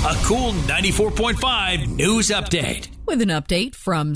A Cool 94.5 news update. With an update from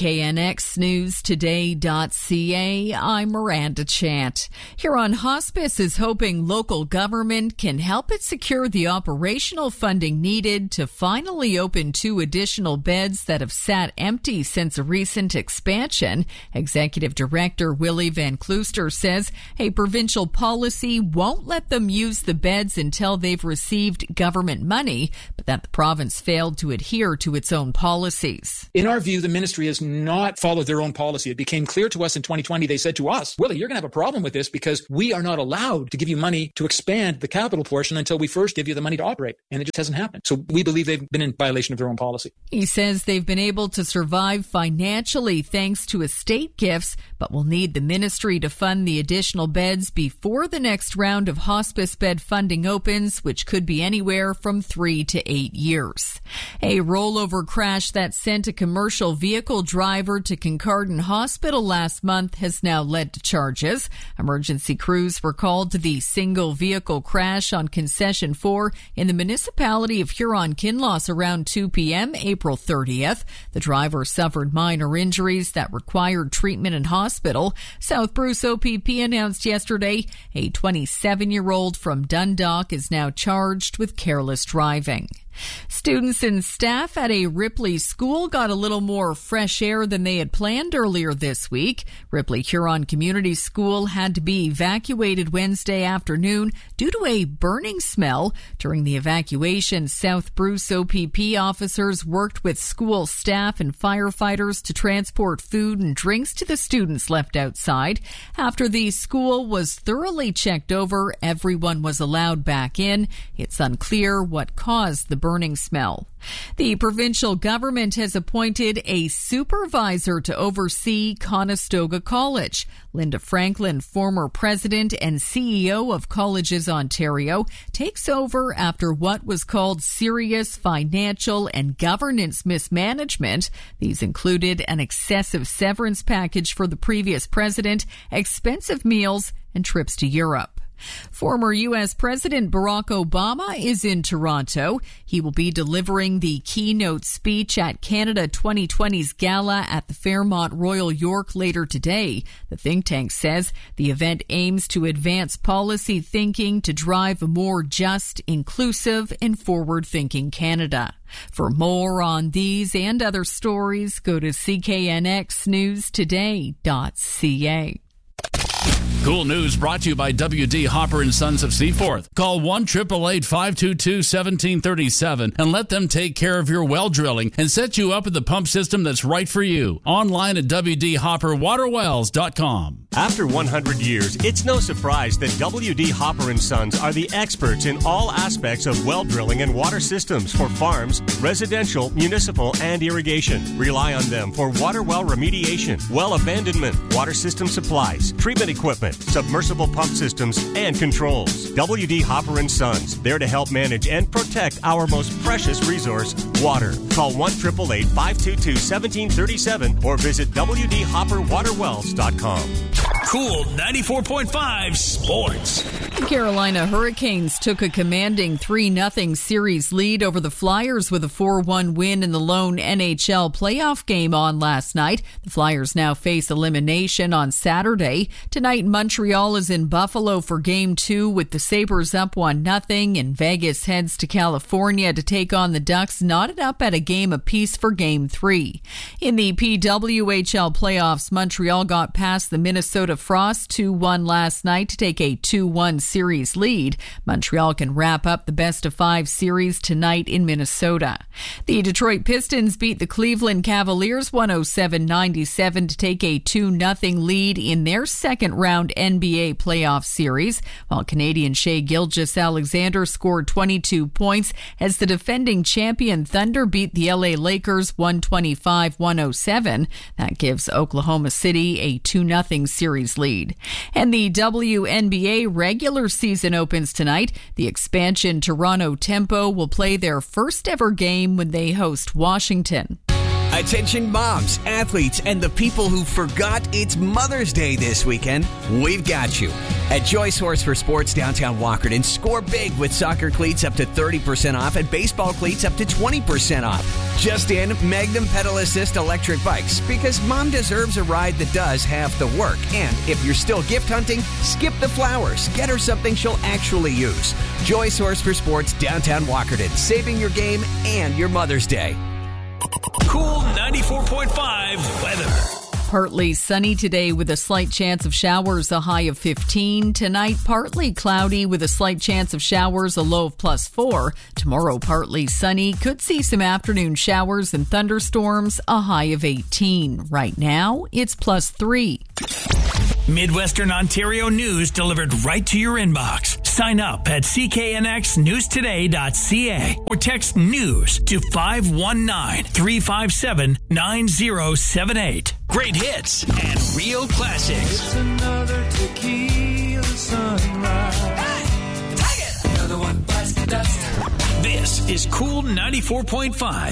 CKNXNewsToday.ca, I'm Miranda Chant. Huron Hospice is hoping local government can help it secure the operational funding needed to finally open 2 additional beds that have sat empty since a recent expansion. Executive Director Willie Van Klooster says a provincial policy won't let them use the beds until they've received government money, but that the province failed to adhere to its own policies. In our view, the ministry has not followed their own policy. It became clear to us in 2020. They said to us, Willie, you're going to have a problem with this because we are not allowed to give you money to expand the capital portion until we first give you the money to operate. And it just hasn't happened. So we believe they've been in violation of their own policy. He says they've been able to survive financially thanks to estate gifts, but will need the ministry to fund the additional beds before the next round of hospice bed funding opens, which could be anywhere from 3 to 8 years. A rollover crash that sent a commercial vehicle driver to Kincardine Hospital last month has now led to charges. Emergency crews were called to the single vehicle crash on Concession 4 in the municipality of Huron-Kinloss around 2 p.m. April 30th. The driver suffered minor injuries that required treatment in hospital. South Bruce OPP announced yesterday a 27-year-old from Dundalk is now charged with careless driving. Students and staff at a Ripley school got a little more fresh air than they had planned earlier this week. Ripley Huron Community School had to be evacuated Wednesday afternoon due to a burning smell. During the evacuation, South Bruce OPP officers worked with school staff and firefighters to transport food and drinks to the students left outside. After the school was thoroughly checked over, everyone was allowed back in. It's unclear what caused the burning smell. The provincial government has appointed a supervisor to oversee Conestoga College. Linda Franklin, former president and CEO of Colleges Ontario, takes over after what was called serious financial and governance mismanagement. These included an excessive severance package for the previous president, expensive meals, and trips to Europe. Former U.S. President Barack Obama is in Toronto. He will be delivering the keynote speech at Canada 2020's gala at the Fairmont Royal York later today. The think tank says the event aims to advance policy thinking to drive a more just, inclusive, and forward-thinking Canada. For more on these and other stories, go to CKNXNewsToday.ca. Cool News brought to you by W.D. Hopper and Sons of Seaforth. Call 1-888-522-1737 and let them take care of your well drilling and set you up with the pump system that's right for you. Online at WDHopperWaterWells.com. After 100 years, it's no surprise that W.D. Hopper and Sons are the experts in all aspects of well drilling and water systems for farms, residential, municipal, and irrigation. Rely on them for water well remediation, well abandonment, water system supplies, treatment equipment, submersible pump systems, and controls. W.D. Hopper and Sons, there to help manage and protect our most precious resource, water. Call 1-888-522-1737 or visit WDHopperWaterWells.com. Cool 94.5 Sports. The Carolina Hurricanes took a commanding 3-0 series lead over the Flyers with a 4-1 win in the lone NHL playoff game on last night. The Flyers now face elimination on Saturday. Tonight, Montreal is in Buffalo for Game 2 with the Sabres up 1-0, and Vegas heads to California to take on the Ducks, knotted up at a game apiece for Game 3. In the PWHL playoffs, Montreal got past the Minnesota Frost 2-1 last night to take a 2-1 series lead. Montreal can wrap up the best-of-5 series tonight in Minnesota. The Detroit Pistons beat the Cleveland Cavaliers 107-97 to take a 2-0 lead in their second-round NBA playoff series, while Canadian Shai Gilgeous-Alexander scored 22 points as the defending champion Thunder beat the LA Lakers 125-107. That gives Oklahoma City a 2-0 series lead. And the WNBA regular season opens tonight. The expansion Toronto Tempo will play their first ever game when they host Washington. Attention moms, athletes, and the people who forgot it's Mother's Day this weekend. We've got you. At Joyce Horse for Sports downtown Walkerton, score big with soccer cleats up to 30% off and baseball cleats up to 20% off. Just in, Magnum Pedal Assist electric bikes, because mom deserves a ride that does half the work. And if you're still gift hunting, skip the flowers. Get her something she'll actually use. Joyce Horse for Sports downtown Walkerton, saving your game and your Mother's Day. Cool 94.5 weather. Partly sunny today with a slight chance of showers, a high of 15. Tonight, partly cloudy with a slight chance of showers, a low of +4. Tomorrow, partly sunny. Could see some afternoon showers and thunderstorms, a high of 18. Right now, it's +3. Midwestern Ontario news delivered right to your inbox. Sign up at cknxnewstoday.ca or text news to 519-357-9078. Great hits and real classics. It's another tequila sunrise. Hey, take it! Another one bites the dust. This is Cool 94.5.